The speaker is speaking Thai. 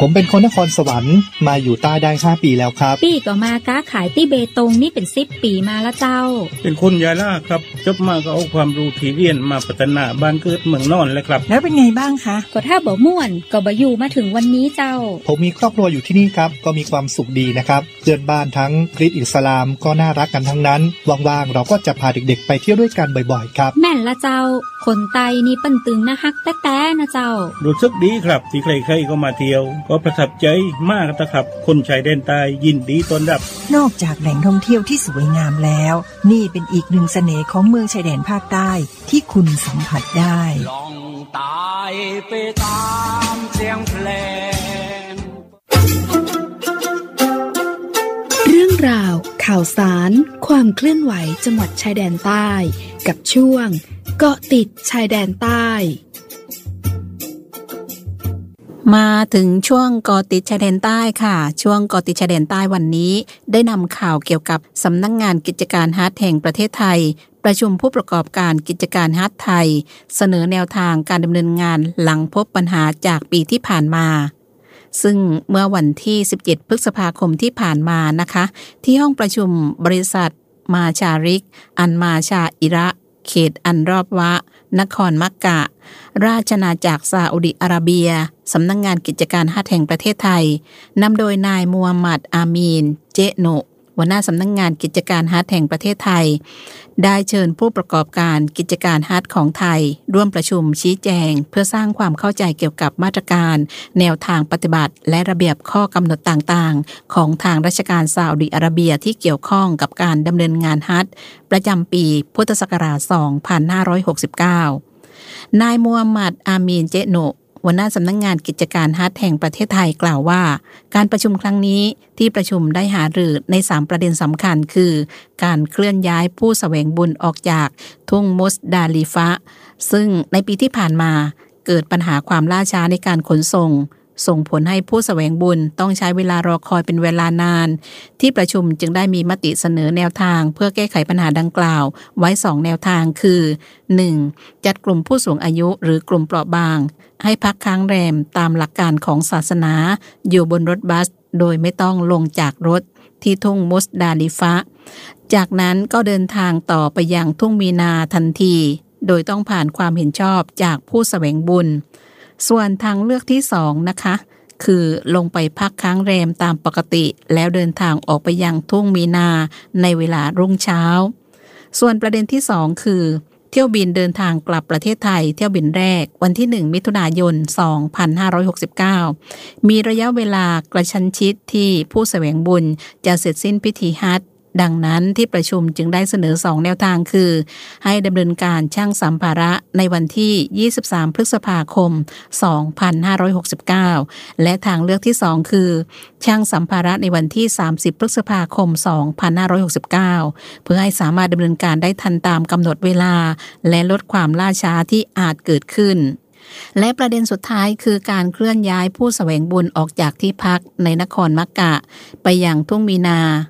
ผมเป็นคนนครสวรรค์มาอยู่ใต้ได้5 ปีแล้วครับพี่ก็มาค้าขายที่เบตงนี่เป็น10 ปีมาแล้วเจ้าเป็นคนยาลาครับจบมาก็เอาความรู้ที่เรียนมาพัฒนาบ้านเกิดเมืองนอนเลยครับแล้วเป็นไงบ้างคะก็ถ้าบ่ม่วนก็บ่อยู่มาถึงวันนี้เจ้าผมมีครอบครัวอยู่ที่นี่ครับก็มีความสุขดีนะครับเพื่อนบ้านทั้งคริสต์อิสลามก็น่ารักกันทั้งนั้นว่างๆเราก็จะพาเด็กๆไปเที่ยวด้วยกันบ่อยๆครับแม่นละเจ้าคนไตนี่ปั้นตึงนะฮักแต้ๆนะเจ้ารู้สึกดีครับที่ใครๆก็มาเที่ยวก็ประทับใจมากนะครับคนชายแดนใต้ยินดีต้อนรับนอกจากแหล่งท่องเที่ยวที่สวยงามแล้วนี่เป็นอีกหนึ่งเสน่ห์ของเมืองชายแดนภาคใต้ที่คุณสัมผัสได้ลองตายไปตามเสียงเพลงเรื่องราวข่าวสารความเคลื่อนไหวจังหวัดชายแดนใต้กับช่วงเกาะติดชายแดนใต้มาถึงช่วงเกาะติดชายแดนใต้ค่ะช่วงเกาะติดชายแดนใต้วันนี้ได้นำข่าวเกี่ยวกับสำนักงานกิจการฮัทแห่งประเทศไทยประชุมผู้ประกอบการกิจการฮัทไทยเสนอแนวทางการดำเนินงานหลังพบปัญหาจากปีที่ผ่านมาซึ่งเมื่อวันที่17พฤษภาคมที่ผ่านมานะคะที่ห้องประชุมบริษัทมาชาริกอันมาชาอิระเขตอันรอบวะนครมักกะราชอาณาจักรซาอุดิอาระเบียสำนักงานกิจการฮัทแห่งประเทศไทยนำโดยนายมูฮัมหมัดอามีนเจโนหัวหน้าสำนักงานกิจการฮัทแห่งประเทศไทยได้เชิญผู้ประกอบการกิจการฮัทของไทยร่วมประชุมชี้แจงเพื่อสร้างความเข้าใจเกี่ยวกับมาตรการแนวทางปฏิบัติและระเบียบข้อกำหนดต่างๆของทางราชการซาอุดิอาระเบียที่เกี่ยวข้องกับการดำเนินงานฮัทประจำปีพุทธศักราช 2569 นายมูฮัมหมัดอามีนเจโนหัวหน้าสำนักงานกิจการฮัทแห่งประเทศไทยกล่าวว่าการประชุมครั้งนี้ที่ประชุมได้หารือใน3ประเด็นสำคัญคือการเคลื่อนย้ายผู้แสวงบุญออกจากทุ่งมุสดาลิฟะซึ่งในปีที่ผ่านมาเกิดปัญหาความล่าช้าในการขนส่งผลให้ผู้แสวงบุญต้องใช้เวลารอคอยเป็นเวลานานที่ประชุมจึงได้มีมติเสนอแนวทางเพื่อแก้ไขปัญหาดังกล่าวไว้2แนวทางคือ 1. จัดกลุ่มผู้สูงอายุหรือกลุ่มเปราะบางให้พักค้างแรมตามหลักการของศาสนาอยู่บนรถบัสโดยไม่ต้องลงจากรถที่ทุ่งมุสดาลิฟะจากนั้นก็เดินทางต่อไปยังทุ่งมีนาทันทีโดยต้องผ่านความเห็นชอบจากผู้แสวงบุญส่วนทางเลือกที่2นะคะคือลงไปพักค้างแรมตามปกติแล้วเดินทางออกไปยังทุ่งมีนาในเวลารุ่งเช้าส่วนประเด็นที่2คือเที่ยวบินเดินทางกลับประเทศไทยเที่ยวบินแรกวันที่1มิถุนายน2569มีระยะเวลากระชั้นชิดที่ผู้แสวงบุญจะเสร็จสิ้นพิธีฮัจญ์ดังนั้นที่ประชุมจึงได้เสนอ2แนวทางคือให้ดำเนินการชั่งสัมภาระในวันที่23พฤษภาคม2569และทางเลือกที่2คือชั่งสัมภาระในวันที่30พฤษภาคม2569เพื่อให้สามารถดำเนินการได้ทันตามกำหนดเวลาและลดความล่าช้าที่อาจเกิดขึ้นและประเด็นสุดท้ายคือการเคลื่อนย้ายผู้แสวงบุญออกจากที่พักในนครมักกะไปยังทุ่งมีนา